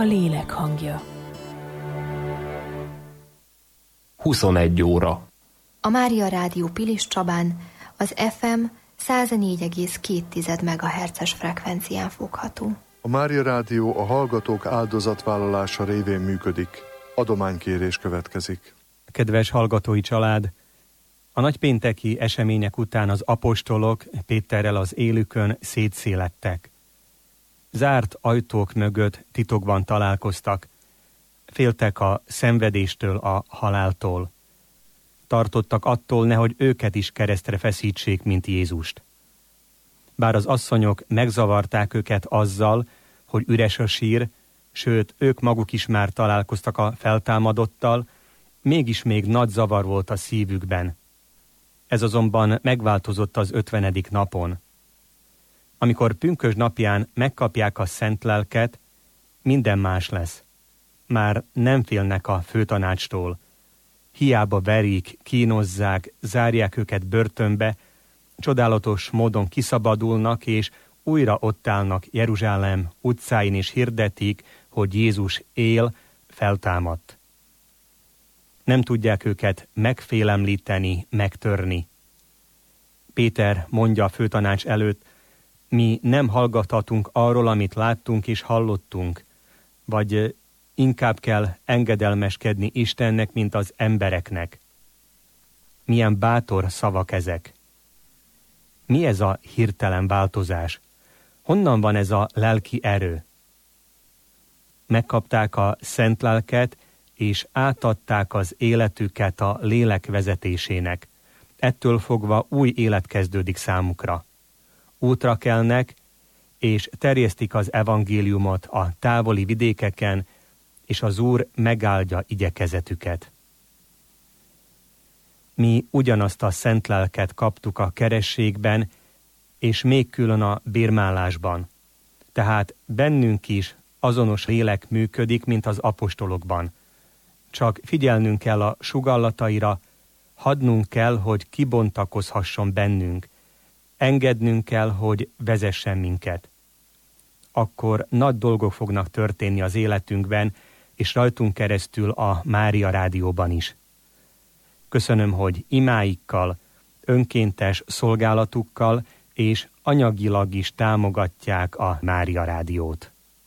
lélek hangja. 21 óra. A Mária Rádió Pilis Csabán az FM 104,2 MHz-es frekvencián fogható. A Mária Rádió a hallgatók áldozatvállalása révén működik. Adománykérés következik. Kedves hallgatói család! A nagypénteki események után az apostolok Péterrel az élükön szétszélettek. Zárt ajtók mögött titokban találkoztak. Féltek a szenvedéstől, a haláltól. Tartottak attól, nehogy őket is keresztre feszítsék, mint Jézust. Bár az asszonyok megzavarták őket azzal, hogy üres a sír, sőt, ők maguk is már találkoztak a feltámadottal, mégis még nagy zavar volt a szívükben. Ez azonban megváltozott az 50. napon. Amikor pünkösd napján megkapják a szent lelket, minden más lesz. Már nem félnek a főtanácstól. Hiába verik, kínozzák, zárják őket börtönbe, csodálatos módon kiszabadulnak, és újra ott állnak Jeruzsálem utcáin, és hirdetik, hogy Jézus él, feltámadt. Nem tudják őket megfélemlíteni, megtörni. Péter mondja a főtanács előtt, mi nem hallgathatunk arról, amit láttunk és hallottunk, vagy inkább kell engedelmeskedni Istennek, mint az embereknek. Milyen bátor szavak ezek! Mi ez a hirtelen változás? Honnan van ez a lelki erő? Megkapták a szent lelket, és átadták az életüket a lélek vezetésének. Ettől fogva új élet kezdődik számukra. Útra kelnek, és terjesztik az evangéliumot a távoli vidékeken, és az Úr megáldja igyekezetüket. Mi ugyanazt a szent lelket kaptuk a kerességben, és még külön a bérmálásban. Tehát bennünk is azonos lélek működik, mint az apostolokban. Csak figyelnünk kell a sugallataira, hadnunk kell, hogy kibontakozhasson bennünk, engednünk kell, hogy vezessen minket. Akkor nagy dolgok fognak történni az életünkben, és rajtunk keresztül a Mária Rádióban is. Köszönöm, hogy imáikkal, önkéntes szolgálatukkal és anyagilag is támogatják a Mária Rádiót.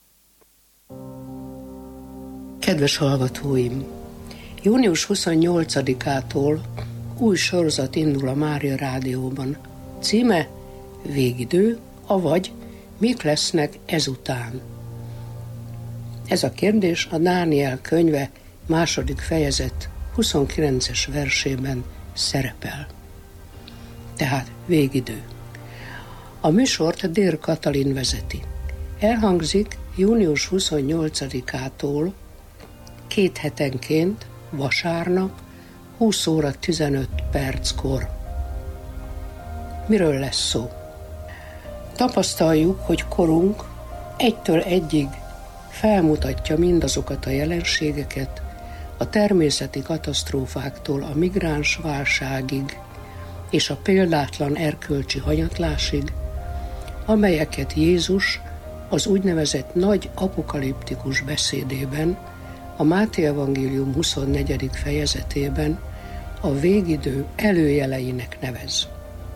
Kedves hallgatóim! Június 28-ától új sorozat indul a Mária Rádióban. Címe Végidő, avagy mik lesznek ezután. Ez a kérdés a Dániel könyve 2. fejezet 29-es versében szerepel. Tehát végidő. A műsort Dér Katalin vezeti. Elhangzik június 28-ától 2 hetenként, vasárnap, 20 óra 15 perckor. Miről lesz szó? Tapasztaljuk, hogy korunk 1-től 1-ig felmutatja mindazokat a jelenségeket, a természeti katasztrófáktól a migráns válságig és a példátlan erkölcsi hanyatlásig, amelyeket Jézus az úgynevezett nagy apokaliptikus beszédében, a Máté evangélium 24. fejezetében a végidő előjeleinek nevez.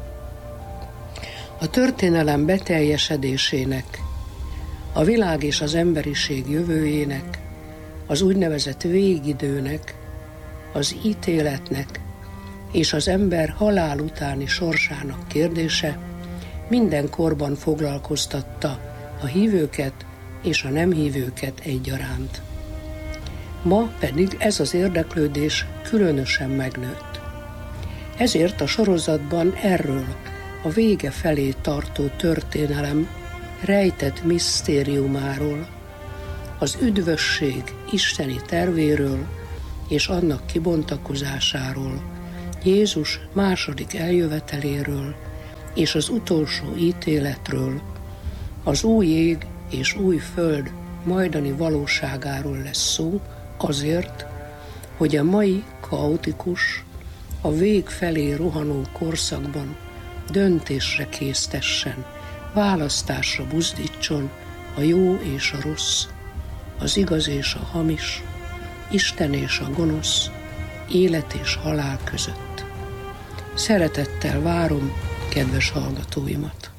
A történelem beteljesedésének, a világ és az emberiség jövőjének, az úgynevezett végidőnek, az ítéletnek és az ember halál utáni sorsának kérdése minden korban foglalkoztatta a hívőket és a nem hívőket egyaránt. Ma pedig ez az érdeklődés különösen megnőtt. Ezért a sorozatban erről a vége felé tartó történelem rejtett misztériumáról, az üdvösség isteni tervéről és annak kibontakozásáról, Jézus második eljöveteléről és az utolsó ítéletről, az új ég és új föld majdani valóságáról lesz szó, azért, hogy a mai kaotikus, a vég felé rohanó korszakban döntésre késztessen, választásra buzdítson a jó és a rossz, az igaz és a hamis, Isten és a gonosz, élet és halál között. Szeretettel várom kedves hallgatóimat.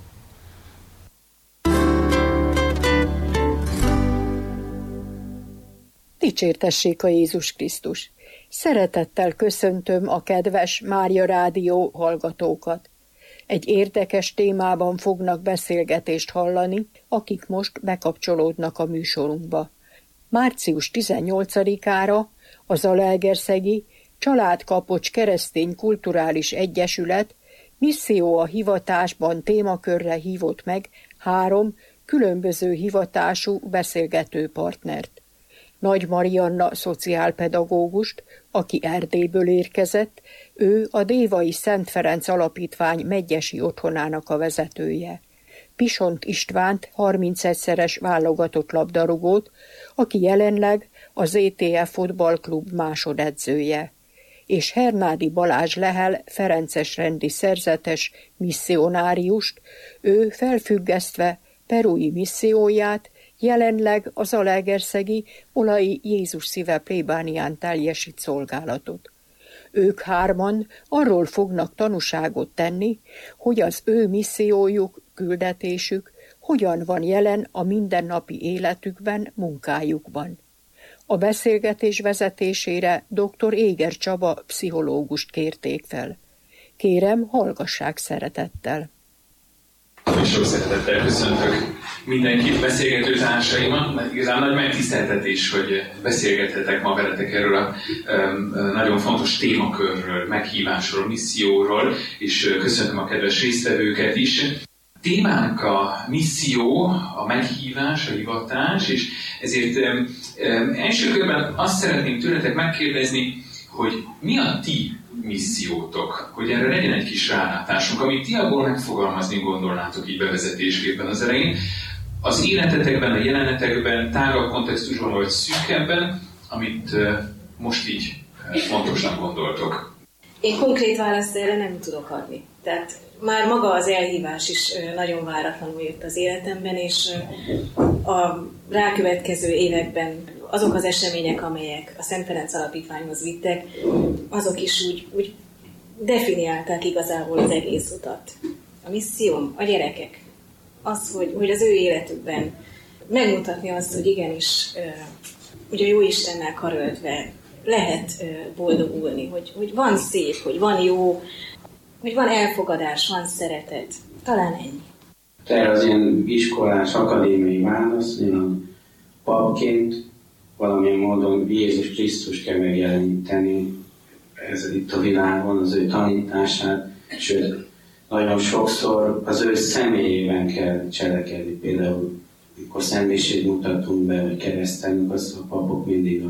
Dicsértessék a Jézus Krisztus! Szeretettel köszöntöm a kedves Mária Rádió hallgatókat. Egy érdekes témában fognak beszélgetést hallani, akik most bekapcsolódnak a műsorunkba. Március 18-ára a Zalaegerszegi Családkapocs Keresztény Kulturális Egyesület Misszió a hivatásban témakörre hívott meg 3 különböző hivatású beszélgetőpartnert. Nagy Marianna szociálpedagógust, aki Erdélyből érkezett, ő a Dévai Szent Ferenc Alapítvány megyesi otthonának a vezetője. Pisont Istvánt 31-szeres válogatott labdarúgót, aki jelenleg az ETF Futballklub másodedzője, és Hernádi Balázs Lehel ferencesrendi szerzetes misszionáriust, ő felfüggesztve perui misszióját, jelenleg a Zalaegerszegi Olai Jézus Szíve plébánián teljesít szolgálatot. Ők 3 arról fognak tanúságot tenni, hogy az ő missziójuk, küldetésük hogyan van jelen a mindennapi életükben, munkájukban. A beszélgetés vezetésére dr. Éger Csaba pszichológust kérték fel. Kérem, hallgassák szeretettel. Sok szeretettel köszöntök mindenkit, beszélgető társaimat, mert igazán nagy megtiszteltetés, hogy beszélgethetek ma veletek erről a nagyon fontos témakörről, meghívásról, misszióról, és köszönöm a kedves résztvevőket is. Témánk a misszió, a meghívás, a hivatás, és ezért első körben azt szeretném tőletek megkérdezni, hogy mi a ti missziótok, hogy erre legyen egy kis rálátásunk, amit ti abból megfogalmazni gondolnátok így bevezetésképpen az elején, az életetekben, a jelenetekben, tágabb kontextusban vagy szűkebben, amit most így fontosnak gondoltok. Én konkrét választ erre nem tudok adni. Tehát már maga az elhívás is nagyon váratlanul jött az életemben, és a rákövetkező években azok az események, amelyek a Szent Ferenc Alapítványhoz vittek, azok is úgy definiálták igazából az egész utat. A misszióm, a gyerekek, az, hogy az ő életükben megmutatni azt, hogy igenis, ugye a Jóistennel karöltve lehet boldogulni, hogy van szép, hogy van jó, hogy van elfogadás, van szeretet. Talán ennyi. Erre az ilyen iskolás, akadémiai válasz, én a papként valamilyen módon Jézus Krisztus kell megjeleníteni ez itt a világon, az ő tanítását, sőt, nagyon sokszor az ő személyében kell cselekedni. Például, amikor szentmisét mutatunk be, vagy keresztelünk, azt a papok mindig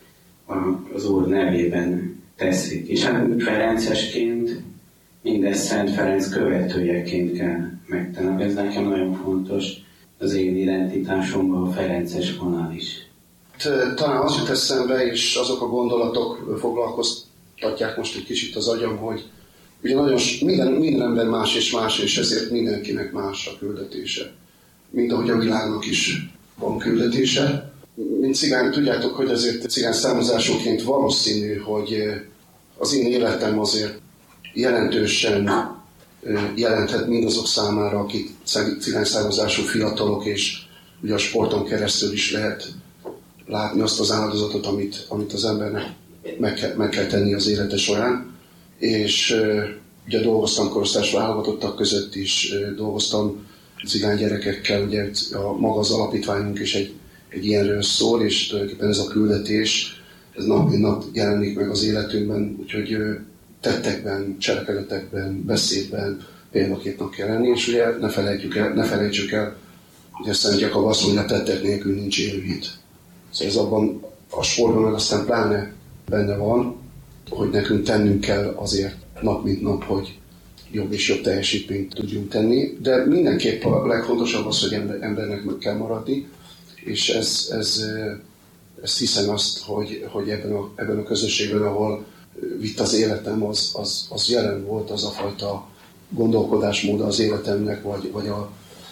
az Úr nevében teszik. És hát ferencesként mindezt Szent Ferenc követőjeként kell megtenni. Ez nekem nagyon fontos, az én identitásomban a ferences vonal is. Talán az jut eszembe, és azok a gondolatok foglalkoztatják most egy kicsit az agyam, hogy ugye minden ember más, és ezért mindenkinek más a küldetése. Mint ahogy a világnak is van küldetése. Mint cigány, tudjátok, hogy azért cigány származásúként valószínű, hogy az én életem azért jelentősen jelenthet mindazok számára, akik cigány származású fiatalok, és ugye a sporton keresztül is lehet látni azt az áldozatot, amit az embernek meg kell tenni az élete során. És ugye dolgoztam korosztályos válogatottak között is, dolgoztam cigány gyerekekkel, ugye maga az alapítványunk is egy ilyenről szól, és tulajdonképpen ez a küldetés, ez nap mint nap jelenik meg az életünkben, úgyhogy tettekben, cselekedetekben, beszédben példaképnek kell lenni, és ugye ne felejtsük el, hogy a Szent Jakab azt mondja, tettek nélkül nincs élő hit. Szóval ez abban a sportban meg aztán pláne benne van, hogy nekünk tennünk kell azért nap mint nap, hogy jobb és jobb teljesítményt tudjunk tenni, de mindenképp a legfontosabb az, hogy embernek meg kell maradni, és ez hiszem azt, hogy ebben a közösségben, ahol vitt az életem, az jelen volt az a fajta gondolkodásmód az életemnek, vagy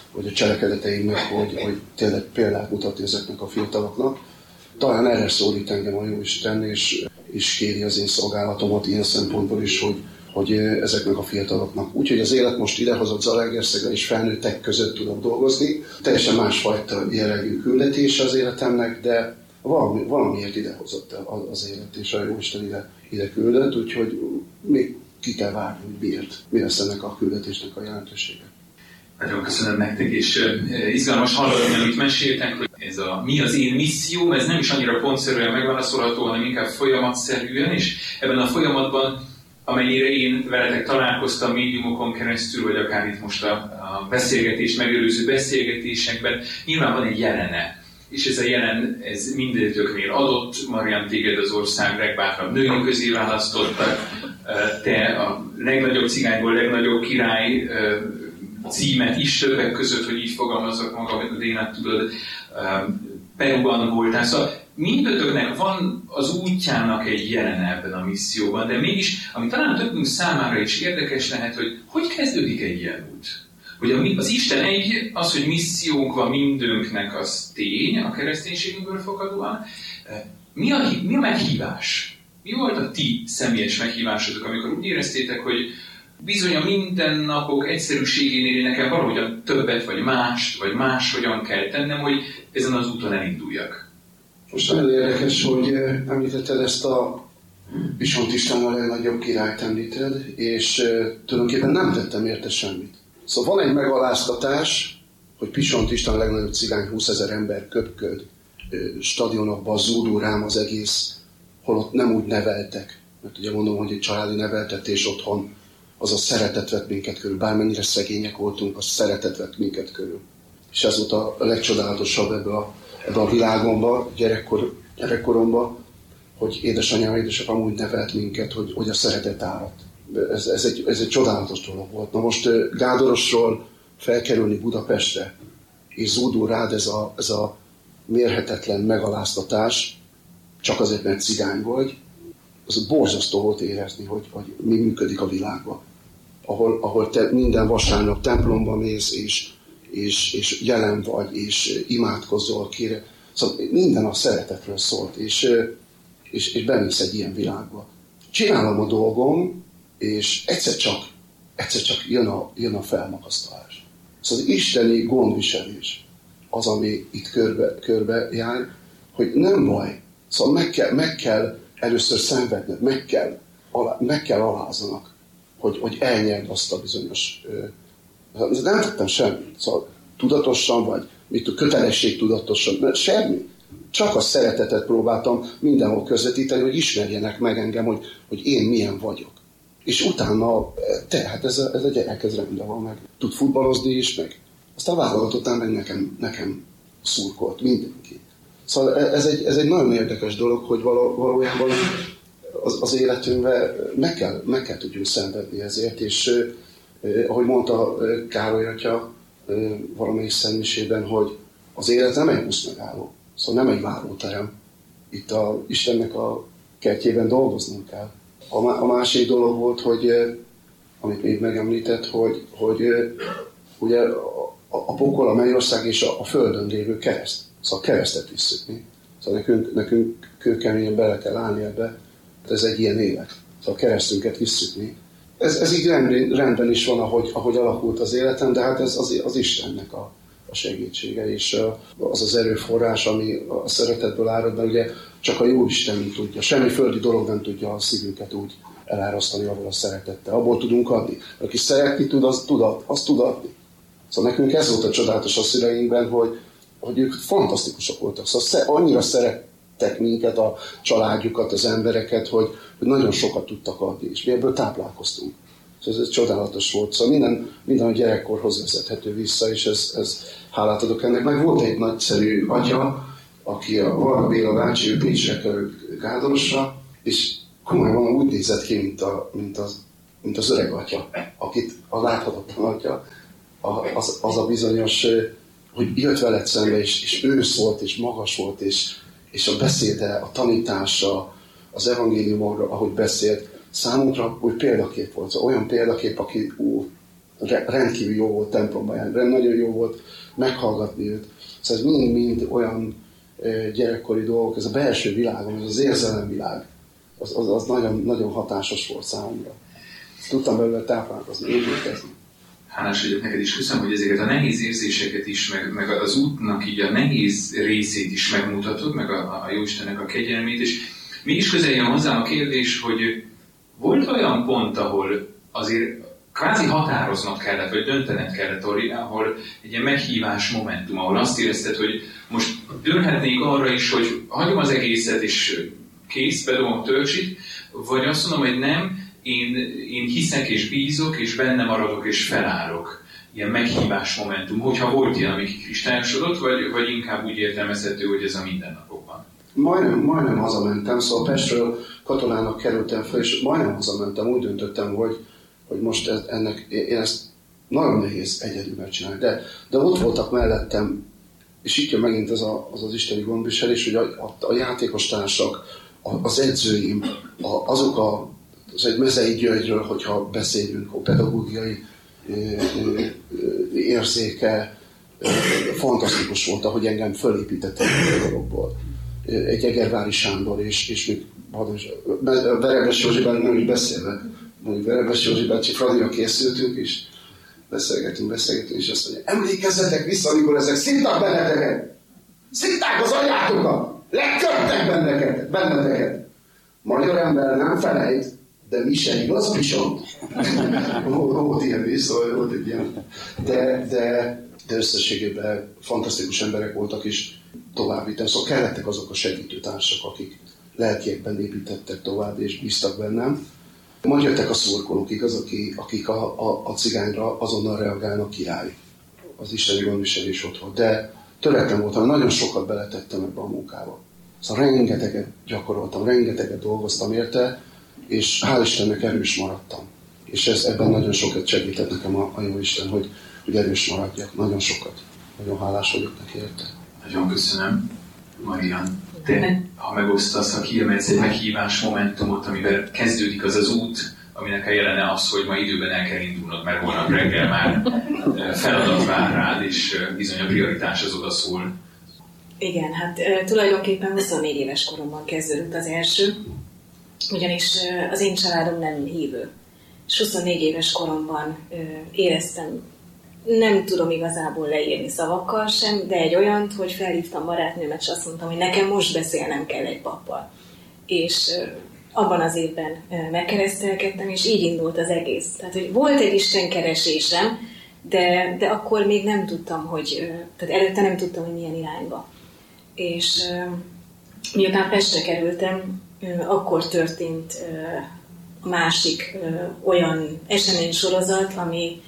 a cselekedeteimnek, hogy tényleg példát mutatni ezeknek a fiataloknak. Talán erre szólít engem a Jóisten, és kéri az én szolgálatomat ilyen szempontból is, hogy ezeknek a fiataloknak. Úgyhogy az élet most idehozott Zalaegerszegen és felnőttek között tudok dolgozni. Teljesen másfajta jellegű küldetés az életemnek, de valamiért idehozott az élet, és a Jóisten ide küldött, úgyhogy még ki kell várni, hogy miért. Mi lesz ennek a küldetésnek a jelentősége. Nagyon köszönöm nektek, és izgalmas hallani, amit meséltek, hogy ez a mi az én misszióm, ez nem is annyira pontszerűen megválaszolható, hanem inkább folyamatszerűen, és ebben a folyamatban, amennyire én veletek találkoztam médiumokon keresztül, vagy akár itt most a beszélgetés, megelőző beszélgetésekben, nyilván van egy jelene. És ez a jelen, ez mindegyiknél adott. Marian, téged az ország legbátrabb női közé választottak. Te a legnagyobb cigányból legnagyobb király címet is többek között, hogy így fogalmazzak magam, Dénát tudod, Peruban voltál. Szóval mindötöknek van az útjának egy jelene ebben a misszióban, de mégis, ami talán többünk számára is érdekes lehet, hogy kezdődik egy ilyen út. Hogy az Isten az, hogy missziónk van mindünknek, az tény, a kereszténységünkből fakadóan. Mi a meghívás? Mi volt a ti személyes meghívásotok, amikor úgy éreztétek, hogy bizony a mindennapok egyszerűségénél nekem valahogyan többet, vagy máshogyan kell tennem, hogy ezen az úton elinduljak? Most nagyon érdekes, hogy említetted ezt a Visont István a legnagyobb királyt említed, és tulajdonképpen nem tettem érte semmit. Szóval van egy megaláztatás, hogy Pisont István a legnagyobb cigány, 20 000 ember köpköd stadionokban, zúdul rám az egész, holott nem úgy neveltek. Mert ugye mondom, hogy egy családi neveltetés otthon, az a szeretet vett minket körül. Bármennyire szegények voltunk, az szeretet vett minket körül. És ez volt a legcsodálatosabb ebbe a világomba, gyerekkoromban, hogy édesanyám, édesapám úgy nevelt minket, hogy a szeretet áradt. Ez egy csodálatos dolog volt. Na most Gádorosról felkerülni Budapestre, és zúdul rád ez a mérhetetlen megaláztatás, csak azért, mert cigány vagy, az borzasztó volt érezni, hogy mi működik a világban. Ahol te minden vasárnap templomba mész, és jelen vagy, és imádkozol, kére. Szóval minden a szeretetről szólt, és bemész egy ilyen világba. Csinálom a dolgom, és egyszer csak jön a felmakasztalás. Szóval az isteni gondviselés az, ami itt körbe jár, hogy nem baj. Szóval meg kell először szenvedned, meg kell alázanak, hogy elnyerd azt a bizonyos... Nem tettem semmit. Szóval tudatosan, vagy kötelesség tudatosan, semmi. Csak a szeretetet próbáltam mindenhol közvetíteni, hogy ismerjenek meg engem, hogy én milyen vagyok. És utána, hát ez a gyerek, ez rendben van, meg tud futballozni is, meg aztán a válogatottan meg nekem szurkolt mindenki. Szóval ez egy nagyon érdekes dolog, hogy valójában az életünkben meg kell tudjunk szenvedni ezért, és ahogy mondta Károly atya valamelyik szentmisében, hogy az élet nem egy buszmegálló, szóval nem egy váróterem. Itt a Istennek a kertjében dolgoznunk kell. A másik dolog volt, hogy amit még megemlített, hogy ugye a pokol, a mennyország és a földön lévő kereszt. Szóval a keresztet visszük mi. Szóval nekünk kőkeményen bele kell állni ebbe. Ez egy ilyen élet. Szóval a keresztünket visszük mi. Ez így rendben is van, ahogy alakult az életem, de hát ez az Istennek a segítsége, és az erőforrás, ami a szeretetből árad, mert ugye csak a Jóisten tudja. Semmi földi dolog nem tudja a szívünket úgy elárasztani, ahol a szeretettel. Abból tudunk adni. Aki szeretni tud, az tud adni. Szóval nekünk ez volt a csodálatos a szüleinkben, hogy ők fantasztikusak voltak. Szóval annyira szerettek minket, a családjukat, az embereket, hogy nagyon sokat tudtak adni, és mi ebből táplálkoztunk. Szóval ez csodálatos volt. Szóval minden a gyerekkorhoz vezethető vissza, és ez hálát adok ennek. Meg volt egy nagyszerű atya, aki a Varga Béla bácsi, ő Pécsre került Gádorosra, és komolyan úgy nézett ki, mint az öreg atya, akit a láthatatlan atya, az a bizonyos, hogy jött veled szembe, és ősz volt, és magas volt, és a beszéde, a tanítása, az evangéliumról, ahogy beszélt, számunkra úgy példakép volt. Olyan példakép, aki rendkívül jó volt templomba járni, nagyon jó volt meghallgatni őt. Szóval ez mind olyan gyerekkori dolgok, ez a belső világom, ez az érzelemvilág, az nagyon, nagyon hatásos volt számomra. Tudtam belőle táplálkozni, építkezni. Hálás vagyok neked is, köszönöm, hogy ezeket a nehéz érzéseket is, meg az útnak így a nehéz részét is megmutatod, meg a Jóistennek a kegyelmét, és mégis közel jön hozzám a kérdés, hogy volt olyan pont, ahol azért kvázi határoznod kellett, vagy döntened kellett, ahol egy ilyen meghívás momentum, ahol azt érezted, hogy most dönhetnék arra is, hogy hagyom az egészet, és kész, bedobom a tölcsit, vagy azt mondom, hogy nem, én hiszek és bízok, és benne maradok és felállok. Ilyen meghívás momentum, hogyha volt ilyen, ami kristályosodott, vagy inkább úgy értelmezhető, hogy ez a mindennapokban? Majdnem hazamentem, szóval Pestről katonának kerültem fel, és majdnem hazamentem, úgy döntöttem, hogy most én ezt nagyon nehéz egyedül megcsinálni. De ott voltak mellettem, és itt jön megint az isteni gondviselés, hogy a játékos társak, az edzőim, az egy Mezei Györgyről, hogyha beszélünk, a pedagógiai érzéke, fantasztikus volt, ahogy engem fölépített egy dologból. Egy Egervári Sándor, és még Verebes Józsibán nem is beszélve, mondjuk Verebes Józsibán, csak Fradinak készültünk, és beszélgetünk, és azt mondja, emlékezzetek vissza, amikor ezek szívtak benneteket! Szívták az anyátokat! Leköptek benneteket! Magyar ember nem felejt, de mi se igaz, pisont. Volt ilyen is, szóval volt egy ilyen. De összességében fantasztikus emberek voltak, és továbbítem. Szóval kellettek azok a segítőtársak, akik lelkiekben építettek tovább, és bíztak bennem. Majd jöttek a szurkolók, igaz, akik a cigányra azonnal reagálnak, király. Az isteni gondviselés ott volt. De töretlen voltam, nagyon sokat beletettem ebbe a munkába. Szóval rengeteget gyakoroltam, rengeteget dolgoztam érte, és hál' Istennek erős maradtam. És ebben nagyon sokat segített nekem a Jóisten, hogy erős maradjak. Nagyon sokat. Nagyon hálás vagyok neki érte. Nagyon köszönöm. Marian, te, ha megosztasz, ha kiemelsz egy meghívás momentumot, amivel kezdődik az út, aminek a jelene az, hogy ma időben el kell indulnod, mert holnap reggel már feladat vár rád, és bizony a prioritás az oda szól. Igen, hát tulajdonképpen 24 éves koromban kezdődött az első, ugyanis az én családom nem hívő. És 24 éves koromban éreztem, nem tudom igazából leírni szavakkal sem, de egy olyant, hogy felhívtam barátnőmet, és azt mondtam, hogy nekem most beszélnem kell egy pappal. És abban az évben megkeresztelkedtem, és így indult az egész. Tehát, hogy volt egy istenkeresésem, de akkor még nem tudtam, tehát előtte nem tudtam, hogy milyen irányba. És miután Pestre kerültem, akkor történt a másik olyan eseménysorozat, ami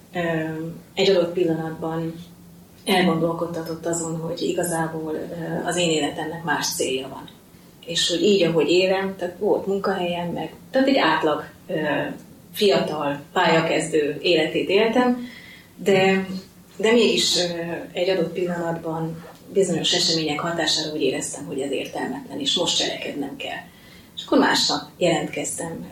egy adott pillanatban elgondolkodtatott azon, hogy igazából az én életemnek más célja van. És hogy így, ahogy élem, tehát volt munkahelyem, tehát egy átlag fiatal, pályakezdő életét éltem, de mégis egy adott pillanatban bizonyos események hatására úgy éreztem, hogy ez értelmetlen, és most cselekednem kell. És akkor másnap jelentkeztem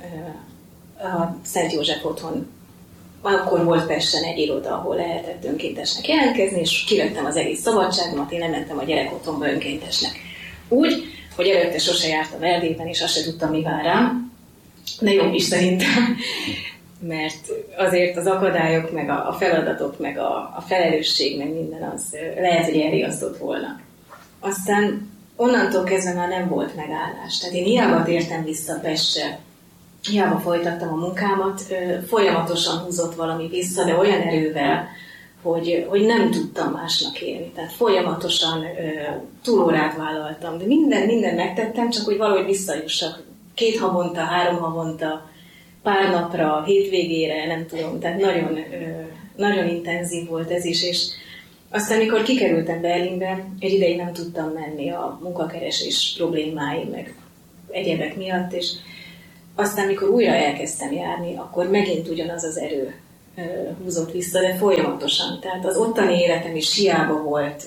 a Szent József otthon. Akkor volt Pesten egy iroda, ahol lehetett önkéntesnek jelentkezni, és kivettem az egész szabadságomat, én lementem a gyerekotthonba önkéntesnek. Úgy, hogy előtte sose jártam Erdélyben, és azt se tudtam, mi vár rám. De jobb is szerintem, mert azért az akadályok, meg a feladatok, meg a felelősség, meg minden az lehet, hogy elriasztott volna. Aztán onnantól kezdve már nem volt megállás. Tehát én hiába tértem vissza Pestre, hiába folytattam a munkámat, folyamatosan húzott valami vissza, de olyan erővel, hogy nem tudtam másnak élni. Tehát folyamatosan túlórát vállaltam, de minden megtettem, csak hogy valahogy visszajussak. 2 havonta, 3 havonta, pár napra, hétvégére, nem tudom, tehát nagyon, nagyon intenzív volt ez is, és aztán, mikor kikerültem Berlinbe, egy ideig nem tudtam menni a munkakeresés problémái, meg egyebek miatt, és aztán, mikor újra elkezdtem járni, akkor megint ugyanaz az erő húzott vissza, de folyamatosan. Tehát az ottani életem is hiába volt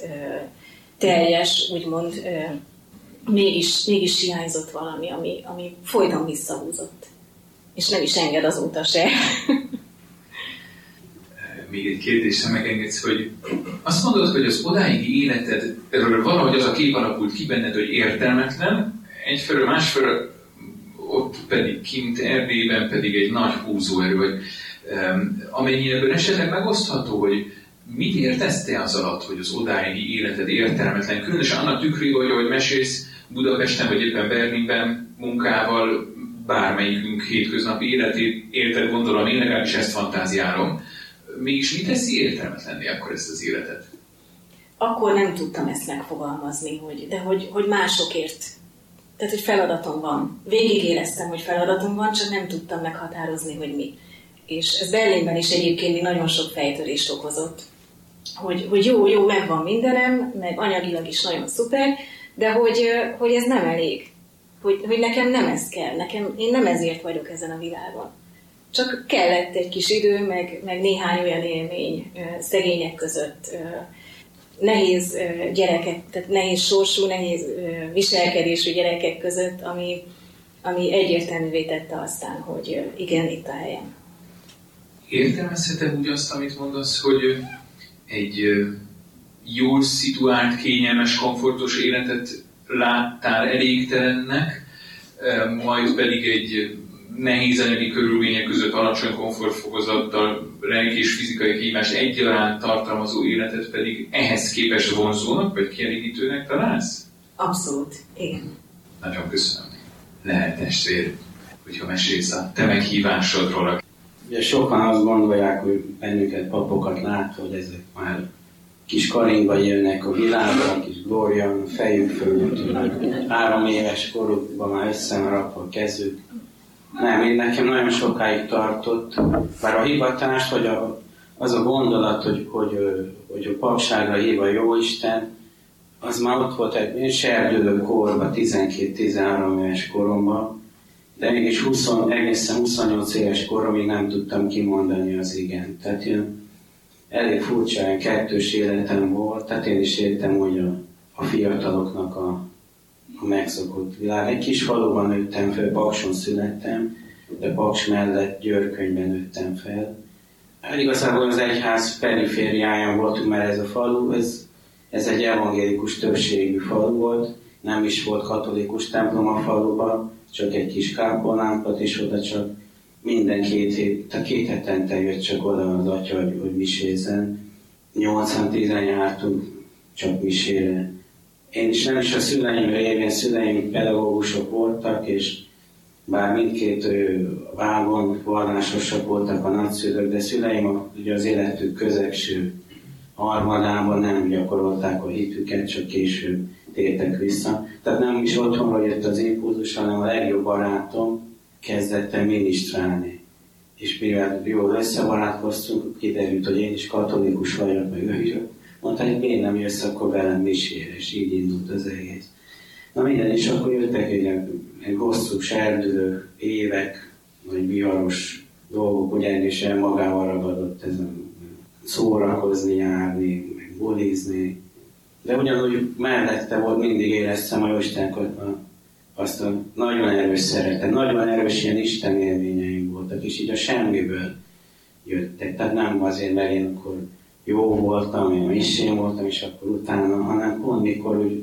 teljes, úgymond, mégis hiányzott valami, ami folyton visszahúzott. És nem is enged azóta se. még egy kérdésre megengedsz, hogy azt mondod, hogy az odáigi életedről valahogy az a kép alakult ki benned, hogy értelmetlen, egyfelől, másfelől ott pedig kint Erdélyben pedig egy nagy húzóerő, vagy amennyire ebből esetleg megosztható, hogy mit értesz te az alatt, hogy az odáigi életed értelmetlen, különösen annak tükrében, hogy ahogy mesélsz Budapesten, vagy éppen Berlinben munkával, bármelyikünk hétköznapi életét élted, gondolom, én legalábbis ezt fantáziálom. Mégis mi teszi értelmetlenné akkor ezt az életet? Akkor nem tudtam ezt megfogalmazni, hogy másokért. Tehát, hogy feladatom van. Végig éreztem, hogy feladatom van, csak nem tudtam meghatározni, hogy mi. És ez Berlinben is egyébként még nagyon sok fejtörést okozott. Hogy jó, megvan mindenem, meg anyagilag is nagyon szuper, de hogy ez nem elég. Hogy nekem nem ez kell, én nem ezért vagyok ezen a világon. Csak kellett egy kis idő, meg néhány olyan élmény szegények között, nehéz gyerekek, tehát nehéz sorsú, nehéz viselkedésű gyerekek között, ami egyértelművé tette aztán, hogy igen, itt a helyem. Értelmezhetem úgy azt, amit mondasz, hogy egy jól szituált, kényelmes, komfortos életet láttál elégtelennek, majd pedig egy nehéz anyagi körülmények között alacsony komfortfokozattal, lelki és fizikai kihívást egyaránt tartalmazó életet pedig ehhez képest vonzónak, vagy kielégítőnek találsz? Abszolút, igen. Nagyon köszönöm. Lehet, testvér, hogyha mesélsz a te meghívásodról. Ugye sokan azt gondolják, hogy bennünket, papokat látva, hogy ezek már kis karingba jönnek a világra, kis glória a fejük fölött, 3 éves korukban már összemarapva a kezük. Nem, én nekem nagyon sokáig tartott, bár a hivatást, vagy az a gondolat, hogy a papságra hív a Jóisten, az már ott volt egy serdülő korban, 12-13 éves koromban, de mégis egészen 28 éves koromig nem tudtam kimondani az igent. Tehát elég furcsa, olyan kettős életem volt, tehát én is értem, hogy a fiataloknak a megszokott világ. Egy kis faluban nőttem fel, Pakson születtem, de Paks mellett Györkönyben nőttem fel. Hát igazából az egyház perifériáján voltunk, mert ez a falu, ez egy evangélikus többségű falu volt, nem is volt katolikus templom a faluban, csak egy kis kápolnánkat, és oda csak minden 2 hetente jött csak oda az atya, hogy misézzen. 80-10-en jártunk csak misére. Én is nem is a szüleim révén, szüleim pedagógusok voltak, és bár mindkét vágon vallásosak voltak a nagyszülők, de szüleim ugye az életük középső harmadában nem gyakorolták a hitüket, csak később tértek vissza. Tehát nem is otthonról jött az impulzus, hanem a legjobb barátom kezdett el minisztrálni. És mivel jól összebarátkoztunk, kiderült, hogy én is katolikus vagyok, meg ő is. Mondta, hogy miért nem jössz akkor velem misére, és így indult az egész. Na minden, és akkor jöttek egy hosszú serdülő évek, vagy viharos dolgok, ugyanis el magával ragadott ezen szórakozni, járni, meg bulizni. De ugyanúgy mellette volt, mindig éreztem a Jóistennek azt a nagyon erős szeretet, nagyon erős ilyen Isten élményeim voltak, és így a semmiből jöttek. Tehát nem azért, mert én akkor jó voltam, én misén voltam, és akkor utána, hanem pont mikor úgy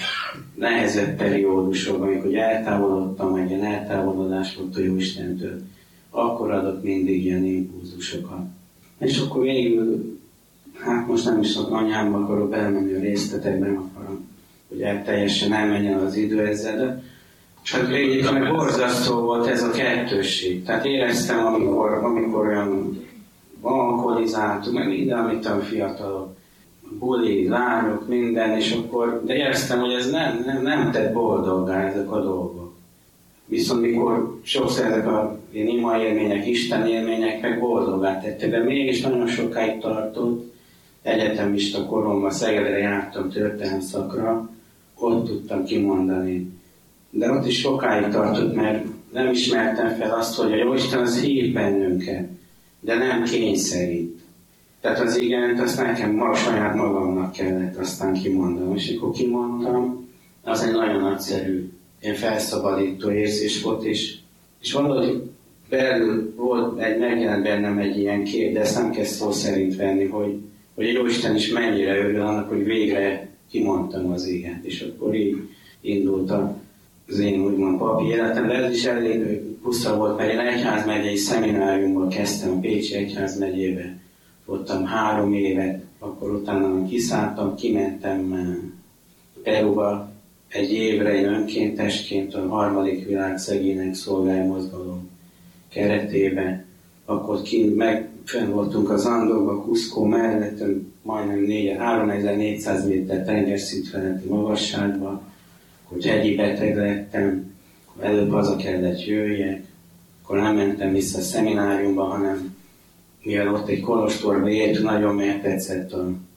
nehezebb periódusokban, amikor eltávolodtam, egy ilyen eltávolodás volt a Jóistentől, akkor adott mindig ilyen impulzusokat. És akkor végül, hát most nem is anyámba akarok elmenni a részletekben, akarom, hogy teljesen elmenjen az idő ezzel, de csak végig meg borzasztó volt ez a kettősség. Tehát éreztem, amikor olyan alkoholizáltuk, meg minden, amit a fiatalok, buli, lányok, minden, és akkor, de éreztem, hogy ez nem tett boldoggá ezek a dolgok. Viszont mikor sokszor ezek a ima élmények, Isten élmények meg boldoggá tettek, de mégis nagyon sokáig tartott, egyetemista koromban Szegedre jártam történelmi szakra, ott tudtam kimondani. De ott is sokáig tartott, mert nem ismertem fel azt, hogy a Jóisten az hív bennünket, de nem kényszerít. Tehát az igent azt nekem saját magamnak kellett aztán kimondanom, és akkor kimondtam, az egy nagyon nagyszerű, ilyen felszabadító érzés volt, és valahogy belül volt megjelent bennem egy ilyen kép, de ezt nem kell szó szerint venni, hogy Jóisten is mennyire örül annak, hogy végre kimondtam az igent. És akkor így indult az én úgymond papi életem, de ez is elég puszta volt, mert én egyházmegyei szemináriumból kezdtem a Pécsi egyházmegyébe. Voltam 3 évet, akkor utána kiszálltam, kimentem Peruba 1 évre, én önkéntesként a 3. világ szegények szolgáló mozgalom keretében. Akkor kint fenn voltunk az Andokba, Cusco mellett, majdnem 3400 méter tengerszint feletti magasságban, akkor hegyi beteg lettem, előbb haza kellett jöjjek, akkor nem mentem vissza a szemináriumba, hanem mivel ott egy kolostorban éltünk, nagyon megtetszett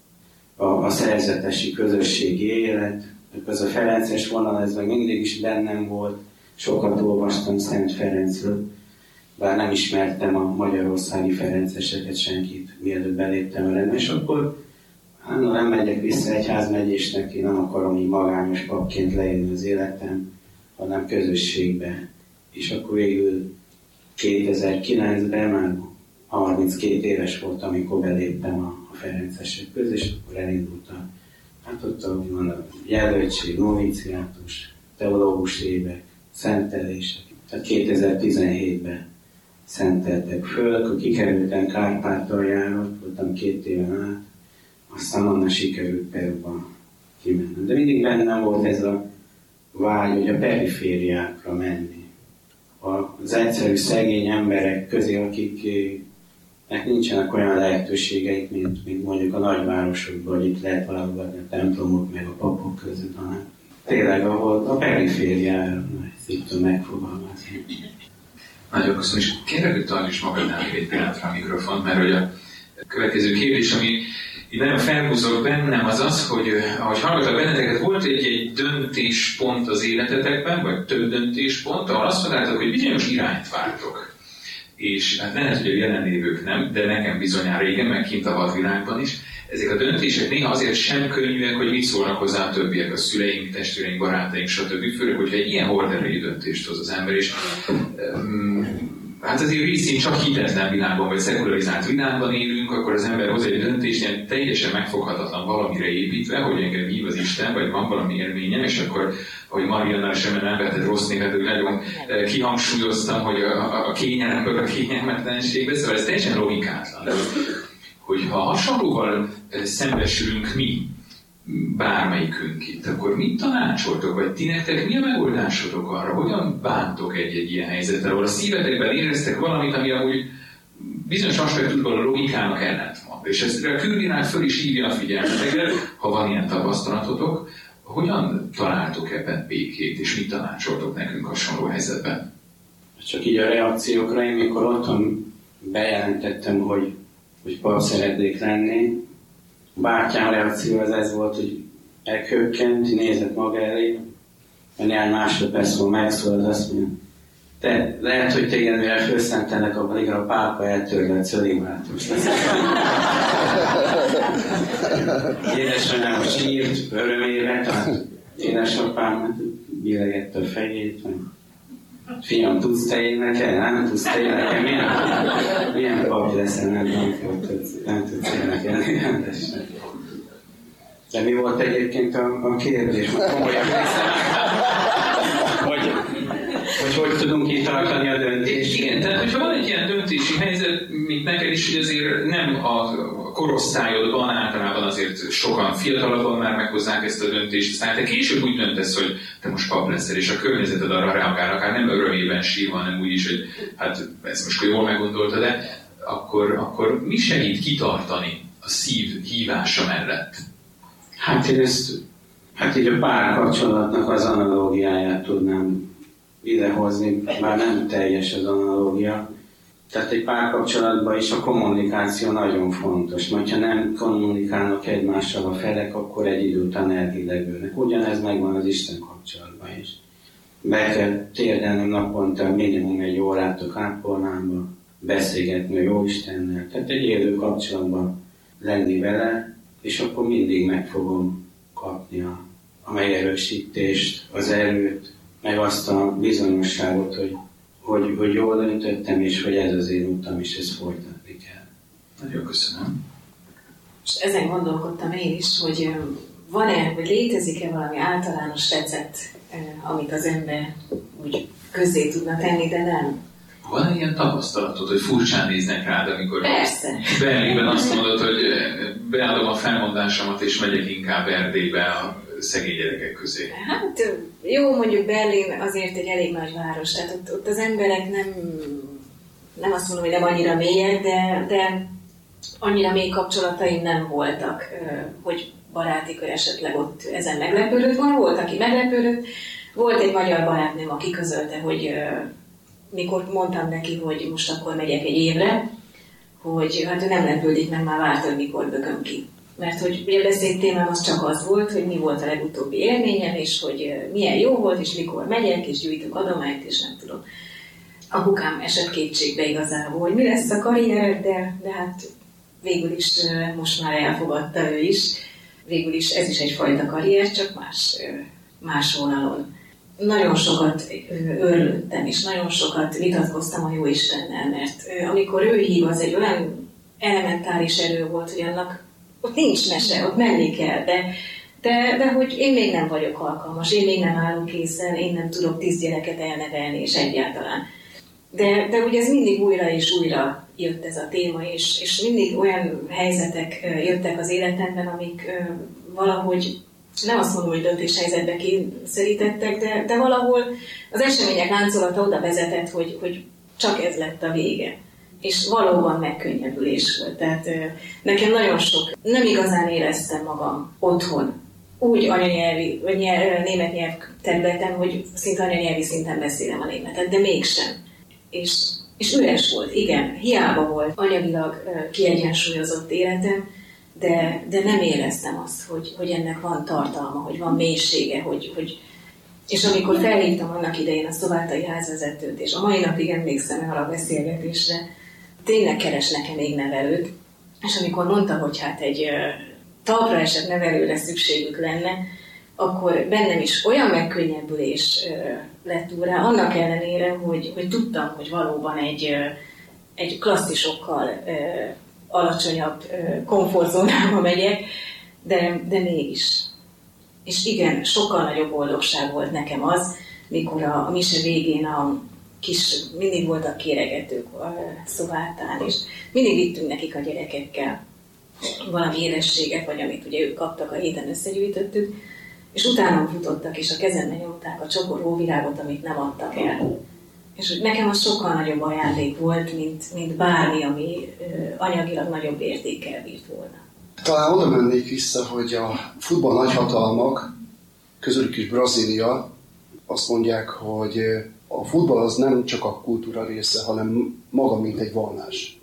a szerzetesi közösségi élet, az a ferences vonal, ez meg mindig is bennem volt, sokat olvastam Szent Ferencről, bár nem ismertem a magyarországi ferenceseket, senkit, mielőtt beléptem a rendbe, és akkor nem megyek vissza egyházmegyésnek, én nem akarom így magányos papként leélni az életem, hanem közösségbe. És akkor végül 2009-ben már 32 éves voltam, amikor beléptem a ferencesek közé, és akkor elindult ott a jelöltség, noviciátus, teológus évek, szentelések. Tehát 2017-ben szenteltek föl, akkor kikerültem Kárpátaljára, voltam 2 éven át, aztán onnan sikerült Peruba kimennem. De mindig bennem volt ez a vágy, hogy a perifériákra menni. Az egyszerű szegény emberek közé, akiknek nincsenek olyan lehetőségeik, mint mondjuk a nagyvárosokban, hogy itt lehet válogatni a templomok meg a papok között, hanem tényleg ahol a perifériára, ezt így tudom megfogalmazni. Nagyon köszönöm, és kérlek, hogy tartsd magadnál még egy pillanatra a mikrofont, mert hogy a következő kérdés, ami így nagyon felhúzok bennem, az az, hogy ahogy hallgatok benneteket, volt egy döntéspont az életetekben, vagy több döntéspont, ahol azt mondtátok, hogy bizonyos irányt vártok. És hát lehet, hogy a jelenlévők nem, de nekem bizonyára igen, meg kint a vadvilágban is. Ezek a döntések néha azért sem könnyűek, hogy mit szólnak hozzá a többiek, a szüleink, testvéreink, barátaink, stb. Főleg, hogyha egy ilyen horderejű döntést hoz az ember, és hát azért részén csak hitetlen világban, vagy szekularizált világban élünk, akkor az ember hoz egy döntést, ilyen teljesen megfoghatatlan valamire építve, hogy engem hív az Isten, vagy van valami élményem, és akkor, ahogy Mariannál sem nem vetett rossz névet, hogy nagyon kihangsúlyoztam, hogy a kényelemből a kényelmetlenségbe, szóval ez teljesen logikátlan. Hogyha hasonlóval szembesülünk mi, bármelyikünk itt, akkor mit tanácsoltok, vagy ti nektek mi a megoldásotok arra, hogyan bántok egy ilyen helyzettel, ahol a szívetekben éreztek valamit, ami amúgy bizonyos aspektusból a logikának ellentmond, és ezt a külvilág föl is hívja a figyelmeteket, ha van ilyen tapasztalatotok, hogyan találtok ebben békét, és mit tanácsoltok nekünk hasonló helyzetben? Csak így a reakciókra, én mikor otthon bejelentettem, hogy pap szeretnék lenni, a bátyám reakció az ez volt, hogy elkökkent, nézett maga elé, mert néhány másodperc múlva megszól, az azt mondja, te lehet, hogy téged mire felszentelnek, akkor igen, a pápa eltörle a cölimátus. Édesanyám sírt örömére, tehát édesapám billegette a fejét, fiam, tudsz te énekelni? Nem tudsz te énekelni? Milyen pap leszel, nem tudsz énekelni rendesen. De mi volt egyébként a kérdés? Komolyan hogy tudunk itt tartani a döntést? Igen, tehát hogyha van egy ilyen döntési helyzet, mint neked is, hogy azért nem a korosztályodban, általában azért sokan fiatalabban már meghozzák ezt a döntést, aztán te később úgy döntesz, hogy te most pap leszel, és a környezeted arra reagál, akár nem örömében sírva, hanem úgy is, hogy hát ezt most jól meggondolta, de akkor mi segít kitartani a szív hívása mellett? Hát én ezt így a párkapcsolatnak az analógiáját tudnám idehozni, bár nem teljes az analógia. Tehát egy párkapcsolatban is a kommunikáció nagyon fontos, mert ha nem kommunikálnak egymással a felek, akkor egy idő után elhidegülnek. Ugyanez megvan az Isten kapcsolatban is. Be kell térdelnem naponta minimum 1 órát a kápolnába, beszélgetni a Jóistennel, tehát egy élő kapcsolatban lenni vele, és akkor mindig meg fogom kapni a megerősítést, az erőt, meg azt a bizonyosságot, hogy jól döntöttem, és hogy ez az én utam, és ezt folytatni kell. Nagyon köszönöm. És ezen gondolkodtam én is, hogy van-e, vagy létezik-e valami általános recept, amit az ember úgy közzé tudna tenni, de nem. Van ilyen tapasztalatod, hogy furcsán néznek rád, amikor Berlinben azt mondod, hogy beadom a felmondásomat, és megyek inkább Erdélybe a szegény gyerekek közé? Hát jó, mondjuk Berlin azért egy elég nagy város, tehát ott az emberek nem azt mondom, hogy nem annyira mélyek, de annyira mély kapcsolataim nem voltak, hogy baráti kör esetleg ott ezen meglepődött. Volt, aki meglepődött, volt egy magyar barátnőm, aki közölte, hogy mikor mondtam neki, hogy most akkor megyek egy évre, hogy hát ő nem lepődik meg, már várt, hogy mikor bököm ki. Mert hogy ugye a beszédtémám az csak az volt, hogy mi volt a legutóbbi élményem, és hogy milyen jó volt, és mikor megyek, és gyűjtök adományt, és nem tudom. Apukám esett kétségbe igazából, hogy mi lesz a karriered, de hát végül is most már elfogadta ő is. Végül is ez is egyfajta karrier, csak más vonalon. Nagyon sokat örültem, és nagyon sokat vitatkoztam a Jóistennel, mert amikor ő hív, az egy olyan elementáris erő volt, hogy annak ott nincs mese, ott menni kell, de hogy én még nem vagyok alkalmas, én még nem állok készen, én nem tudok 10 gyereket elnevelni, és egyáltalán. De ugye ez mindig újra és újra jött ez a téma, és mindig olyan helyzetek jöttek az életemben, amik valahogy, nem azt mondom, hogy döntéshelyzetbe kényszerítettek, de valahol az események láncolata oda vezetett, hogy csak ez lett a vége. És valóban megkönnyebbülés volt. Tehát nekem nagyon sok, nem igazán éreztem magam otthon, úgy anyanyelvi, vagy német nyelv területen, hogy szinte anyanyelvi szinten beszélem a németet, de mégsem. És üres volt, igen, hiába volt anyagilag kiegyensúlyozott életem, de nem éreztem azt, hogy ennek van tartalma, hogy van mélysége, és amikor felhívtam annak idején a szobátai házvezetőt, és a mai napig emlékszem arra a beszélgetésre, tényleg keres nekem még nevelőt, és amikor mondta, hogy hát egy talpra esett nevelőre szükségük lenne, akkor bennem is olyan megkönnyebbülés lett úrrá, annak ellenére, hogy tudtam, hogy valóban egy klasszisokkal alacsonyabb komfortzónába megyek, de mégis. És igen, sokkal nagyobb boldogság volt nekem az, mikor a mise végén mindig voltak kéregetők a szobátán, és mindig vittünk nekik a gyerekekkel valami édességet, vagy amit ugye ők kaptak, a héten összegyűjtöttük, és utána futottak, és a kezembe nyomták a csokor hóvirágot, amit nem adtak el. És nekem az sokkal nagyobb ajándék volt, mint bármi, ami anyagilag nagyobb értékkel bírt volna. Talán oda mennék vissza, hogy a futball nagyhatalmak, közülük is Brazília, azt mondják, hogy a futball az nem csak a kultúra része, hanem maga, mint egy vallás.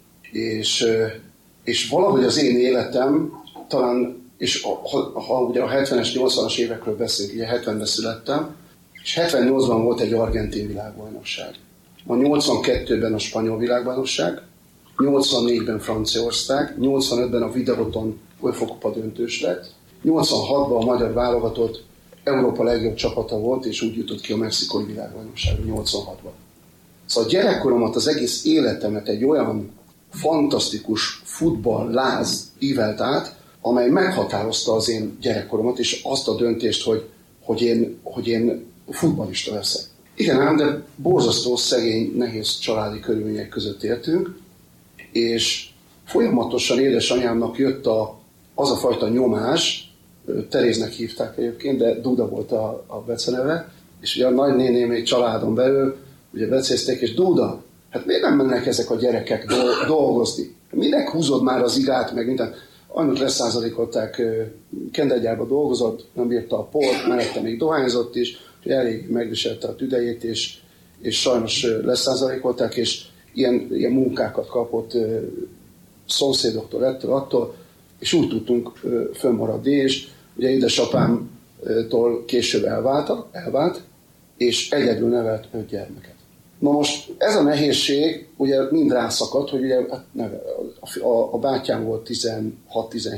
És valahogy az én életem talán, és ha ugye a 70-es, 80-as évekről beszélünk, ugye 70-ben születtem, és 78-ban volt egy argentin világbajnokság. A 82-ben a spanyol világbajnokság, 84-ben Franciaország, 85-ben a Videoton UEFA kupa döntős lett, 86-ban a magyar válogatott Európa legjobb csapata volt, és úgy jutott ki a mexikói világbajnokságra 86-ban. Szóval a gyerekkoromat, az egész életemet egy olyan fantasztikus futball-láz ívelt át, amely meghatározta az én gyerekkoromat, és azt a döntést, hogy én futballista leszek. Igen ám, de borzasztó szegény, nehéz családi körülmények között éltünk, és folyamatosan édesanyámnak jött az a fajta nyomás, Teréznek hívták egyébként, de Duda volt a beceneve, és ugye a nagynéném egy családon belül ugye becézték, és Duda, hát miért nem mennek ezek a gyerekek dolgozni? Minek húzod már az irát, meg minden? Anyut leszázalékolták, kendergyárba dolgozott, nem bírta a port, mellette még dohányzott is, és elég megviselte a tüdejét, és sajnos leszázalékolták, és ilyen munkákat kapott szomszédoktól, ettől, attól, és úgy tudtunk fönnmaradni, és ugye édesapámtól később elvált, és egyedül nevelt 5 gyermeket. Na most ez a nehézség ugye mind rászakadt, hogy ugye a bátyám volt 16-17,